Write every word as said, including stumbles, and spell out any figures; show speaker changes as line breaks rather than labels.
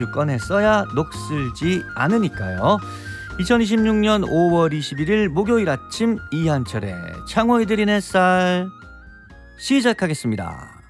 꺼내 써야 녹슬지 않으니까요. 이천이십육 년 오월 이십일일 목요일 아침 이한철의 창호이들인 햇살 시작하겠습니다.